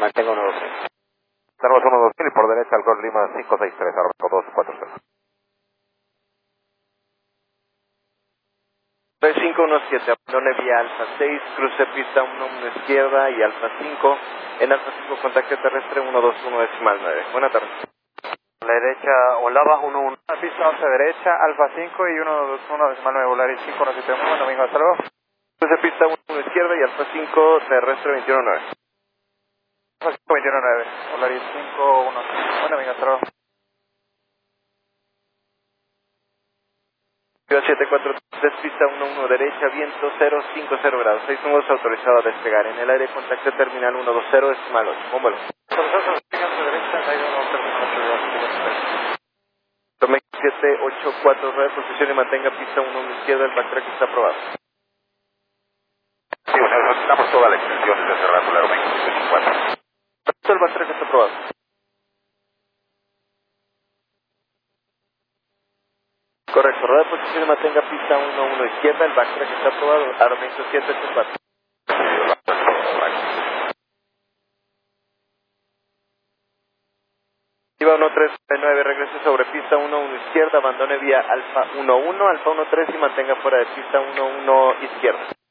mantenga 1-2. Tenemos 1-2 y por derecha al Gol Lima 563, Arroco 240. 3517, abandone vía Alfa 6, cruce pista 1 izquierda y Alfa 5. En Alfa 5, contacto terrestre 121 decimal 9. Buenas tardes. La derecha, Olava 11, pista 11 derecha, Alfa 5 y 121 decimal 9, Volaris 5-171, domingo, hasta luego. Cruce pista 1 izquierda y Alfa 5, terrestre 219. Alfa 5, 219, Volaris 5-1, bueno, venga, hasta luego. 743, pista 11 derecha, viento 050 grados, 6 nudos autorizado a despegar. En el aire, contacto terminal 120 decimal 8. Buen vuelo. Tome 7849, posición y mantenga pista 1 izquierda, el backtrack está aprobado. Sí, bueno, necesitamos toda la extensión desde Cerrado, la Romeo 24. El backtrack está aprobado. Correcto, rueda de posición y mantenga pista 1 izquierda, el backtrack está aprobado, Aeroméxico 784. Iba 1339, regrese sobre pista 1 izquierda, abandone vía Alfa 11, Alfa 13 y mantenga fuera de pista 1 izquierda.